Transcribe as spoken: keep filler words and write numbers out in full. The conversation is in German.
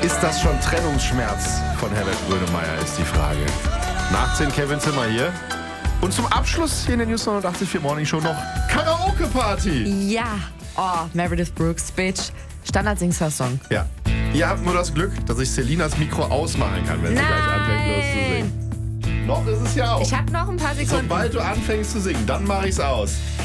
Ist das schon Trennungsschmerz von Herbert Grönemeyer, ist die Frage. Nach zehn Kevin Zimmer hier. Und zum Abschluss hier in der News neunundachtzig Komma vier Morning Show noch Karaoke-Party. Ja. Oh, Meredith Brooks, Bitch. Standard-Sing-Song. Ja. Ihr habt nur das Glück, dass ich Selinas Mikro ausmachen kann, wenn sie Nein. gleich anfängt loszusingen. Noch ist es ja auch. Ich hab noch ein paar Sekunden. Sobald du anfängst zu singen, dann mach ich's aus.